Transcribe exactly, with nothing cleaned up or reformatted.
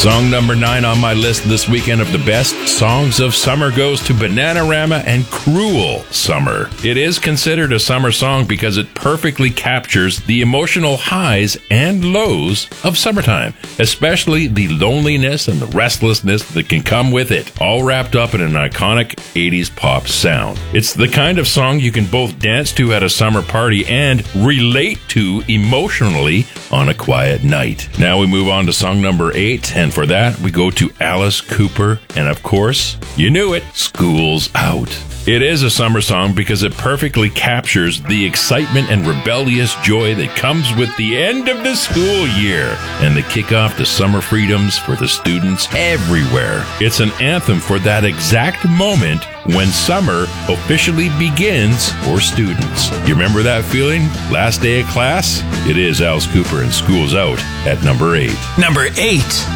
Song number nine on my list this weekend of the best songs of summer goes to Bananarama and Cruel Summer. It is considered a summer song because it perfectly captures the emotional highs and lows of summertime, especially the loneliness and the restlessness that can come with it, all wrapped up in an iconic eighties pop sound. It's the kind of song you can both dance to at a summer party and relate to emotionally on a quiet night. Now we move on to song number eight, and for that we go to Alice Cooper, and of course, you knew it, School's Out. It is a summer song because it perfectly captures the excitement and rebellious joy that comes with the end of the school year and the kickoff to summer freedoms for the students everywhere. It's an anthem for that exact moment when summer officially begins for students. You remember that feeling? Last day of class? It is Alice Cooper and School's Out at number eight. Number eight.